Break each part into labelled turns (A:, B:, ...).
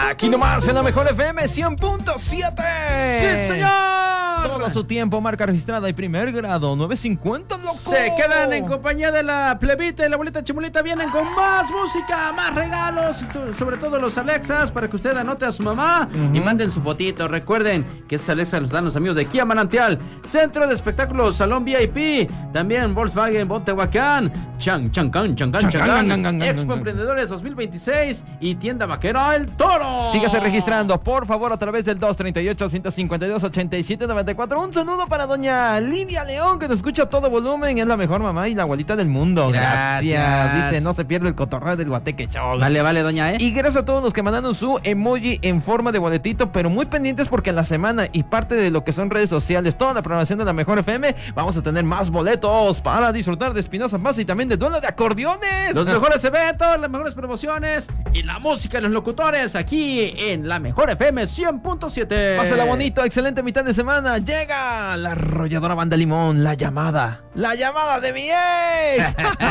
A: Aquí nomás en la mejor FM 100.7.
B: ¡Sí, señor!
A: Todo su tiempo, marca registrada y primer grado, 950, loco.
B: Se quedan en compañía de la plebita y la abuelita Chimolita. Vienen con más música, más regalos, sobre todo los Alexas, para que usted anote a su mamá y manden su fotito. Recuerden que esos Alexas los dan los amigos de Kia Manantial, Centro de Espectáculos, Salón VIP, también Volkswagen, Tehuacán, Changán, Expo Emprendedores 2026 y Tienda Vaquera El Toro.
A: Sígase registrando, por favor, a través del 238-152-8794. Un saludo para doña Lidia León, que nos escucha a todo volumen. Es la mejor mamá y la abuelita del mundo. Gracias. Dice, no se pierde el cotorreo del Guateque Show.
B: Vale, doña,
A: Y gracias a todos los que mandaron su emoji en forma de boletito, pero muy pendientes porque en la semana y parte de lo que son redes sociales, toda la programación de la Mejor FM, vamos a tener más boletos para disfrutar de Espinosa Paz y también de duelo de acordeones.
B: Los mejores eventos, las mejores promociones y la música de los locutores aquí en la Mejor FM 100.7.
A: Pásala bonito, excelente mitad de semana. Llega la arrolladora Banda Limón, la llamada de mi ex.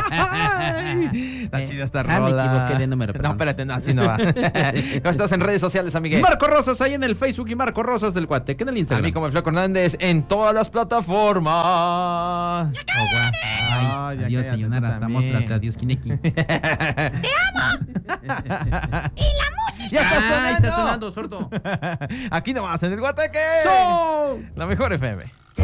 A: Está chida esta rola.
B: Me equivoqué de número.
A: No, espérate, no, así no va. ¿Cómo estás en redes sociales, amigue?
B: Marco Rosas ahí en el Facebook y Marco Rosas del Guateque en el Instagram.
A: A mí como el Flaco Hernández en todas las plataformas.
B: Adiós, sayonara, hasta Mostrate, adiós, Kineki.
C: ¡Te amo! ¡Y la música!
A: ¡Ya
B: está sonando, sordo!
A: Aquí nomás, en el Guateque.
B: ¡So!
A: La Mejor FM.